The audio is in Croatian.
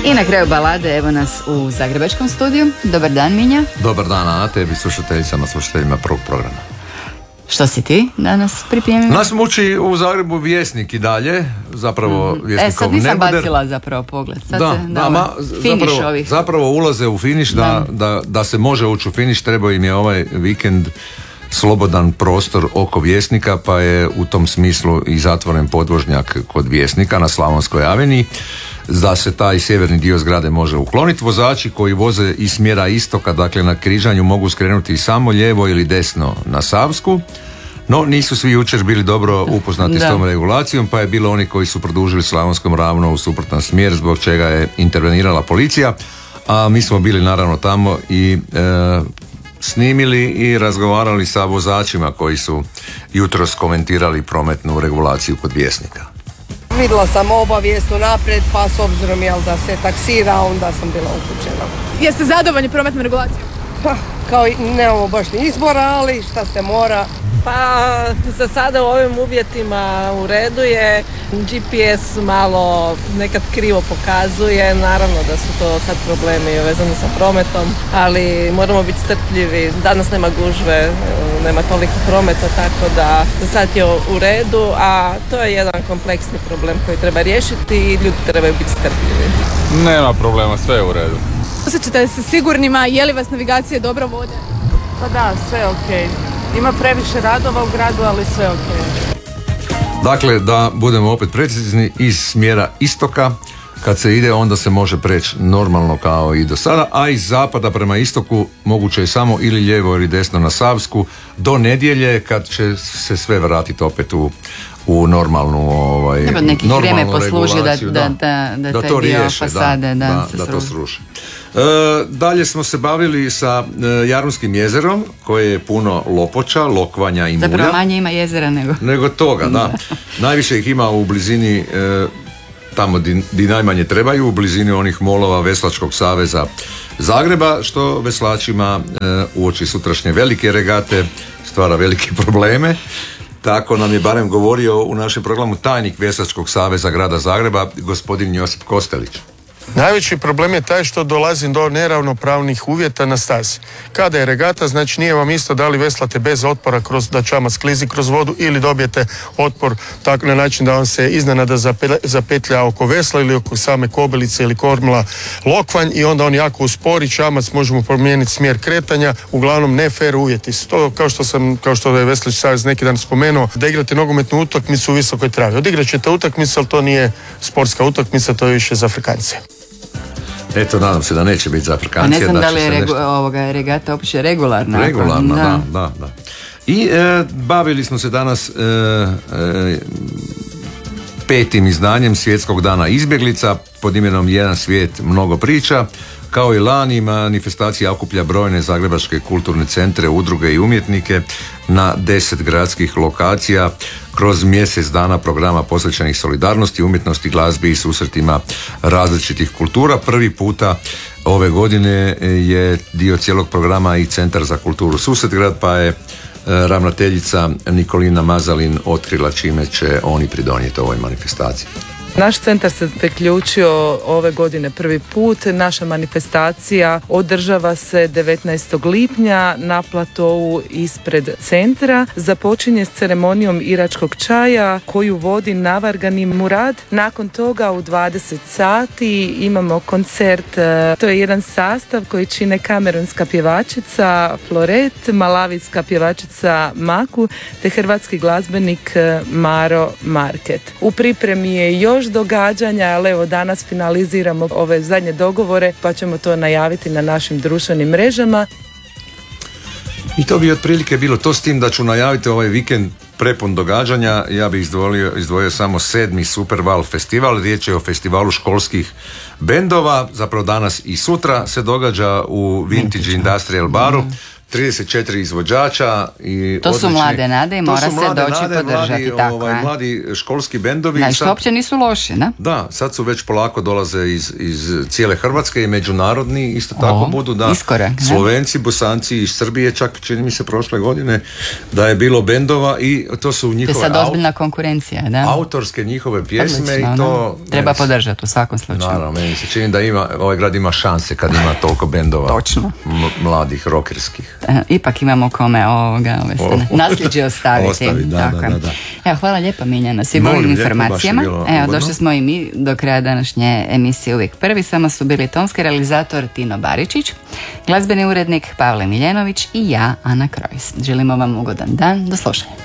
I na kraju balade evo nas u zagrebačkom studiju. Dobar dan, Minja. Dobar dan, Ana, tebi slušateljicama, slušateljima prvog programa. Što si ti danas pripremio? Nas muči u Zagrebu Vjesnik i dalje, zapravo Vjesnikov sad nisam neboder. Bacila zapravo pogled. Sad zapravo ulaze u finiš, da se može ući u finiš, trebao im je ovaj vikend slobodan prostor oko Vjesnika, pa je u tom smislu i zatvoren podvožnjak kod Vjesnika na Slavonskoj aveniji, da se taj sjeverni dio zgrade može ukloniti. Vozači koji voze iz smjera istoka, dakle na križanju, mogu skrenuti samo lijevo ili desno na Savsku, no nisu svi jučer bili dobro upoznati s tom regulacijom, pa je bilo oni koji su produžili Slavonskom ravno u suprotan smjer, zbog čega je intervenirala policija, a mi smo bili naravno tamo i snimili i razgovarali sa vozačima koji su jutros komentirali prometnu regulaciju kod Vjesnika. Vidjela sam obavijest unaprijed, pa s obzirom da se taksira, onda sam bila upućena. Jeste zadovoljni prometnom regulacijom? Pa, kao i nemamo baš ni izbora, ali šta se mora. Pa za sada u ovim uvjetima u redu je, GPS malo nekad krivo pokazuje, naravno da su to sad problemi vezani sa prometom, ali moramo biti strpljivi, danas nema gužve, nema toliko prometa, tako da za sad je u redu, a to je jedan kompleksni problem koji treba riješiti i ljudi trebaju biti strpljivi. Nema problema, sve je u redu. Osjećate se sigurnima, je li vas navigacije dobro vode? Pa da, sve je okej. Ima previše radova u gradu, ali sve okej. Dakle, da budemo opet precizni, iz smjera istoka kad se ide, onda se može preći normalno kao i do sada, a iz zapada prema istoku moguće je samo ili lijevo ili desno na Savsku do nedjelje, kad će se sve vratiti opet u normalnu neki vrijeme posluži da taj to dio riješe, fasade da to sruši. Dalje smo se bavili sa Jarunskim jezerom, koje je puno lopoča, lokvanja i mulja. Zapravo manje ima jezera nego toga, da. Najviše ih ima u blizini, tamo di najmanje trebaju, u blizini onih molova Veslačkog saveza Zagreba, što veslačima uoči sutrašnje velike regate stvara velike probleme. Tako nam je barem govorio u našem programu tajnik Veslačkog saveza grada Zagreba, gospodin Josip Kostelić. Najveći problem je taj što dolazi do neravnopravnih uvjeta na stazi. Kada je regata, znači nije vam isto da li veslate bez otpora da čamac sklizi kroz vodu ili dobijete otpor tako na način da vam se iznenada zapetlja oko vesla ili oko same kobilice ili kormila lokvanj i onda on jako uspori čamac, možemo promijeniti smjer kretanja, uglavnom ne fair uvjeti. To kao što je Veslački savez neki dan spomenuo, da igrate nogometnu utakmicu u visokoj travi. Odigrat ćete utakmicu, ali to nije sportska utakmica, to je više za Afrikance. Eto, nadam se da neće biti za Afrikancije. Ne znam da li je regata uopće regularna. Regularna, da. I bavili smo se danas 5. izdanjem Svjetskog dana izbjeglica pod imenom Jedan svijet, mnogo priča. Kao i lani, manifestacija okuplja brojne zagrebačke kulturne centre, udruge i umjetnike na 10 gradskih lokacija kroz mjesec dana programa posvećenih solidarnosti, umjetnosti, glazbi i susretima različitih kultura. Prvi puta ove godine je dio cijelog programa i Centar za kulturu Susetgrad, pa je ravnateljica Nikolina Mazalin otkrila čime će oni pridonijeti ovoj manifestaciji. Naš centar se priključio ove godine prvi put. Naša manifestacija održava se 19. lipnja na platovu ispred centra. Započinje s ceremonijom iračkog čaja koju vodi Navargani Murad. Nakon toga u 20 sati imamo koncert. To je jedan sastav koji čine kamerunska pjevačica Floret, malavijska pjevačica Maku te hrvatski glazbenik Maro Market. U pripremi je još događanja, ali evo danas finaliziramo ove zadnje dogovore pa ćemo to najaviti na našim društvenim mrežama. I to bi otprilike bilo to, s tim da ću najaviti ovaj vikend prepun događanja. Ja bih izdvojio samo 7. Superval festival. Riječ je o festivalu školskih bendova. Zapravo danas i sutra se događa u Vintage Industrial baru. 34 izvođača i to su mlade nade i mora se doći podržati. Mladi školski bendovi. Znači, što uopće nisu loši, ne? Da, sad su već polako dolaze iz cijele Hrvatske i međunarodni isto tako budu da iskorak, Slovenci, Bosanci iz Srbije, čak čini mi se prošle godine da je bilo bendova i to su njihove to je sad ozbiljna konkurencija, da? Autorske njihove pjesme. Odlično, i to treba podržati u svakom slučaju. Naravno, meni se čini da ovaj grad ima šanse kad ima toliko bendova. Točno. Mladih, rokerskih. Ipak imamo kome nasljeđe ostaviti. Da. Evo, hvala lijepa Milja na svim ovim informacijama. Evo, došli smo i mi do kraja današnje emisije Uvijek prvi. Samo su bili tonski realizator Tino Baričić, glazbeni urednik Pavle Miljenović i ja, Ana Krojs. Želimo vam ugodan dan. Do slušanja.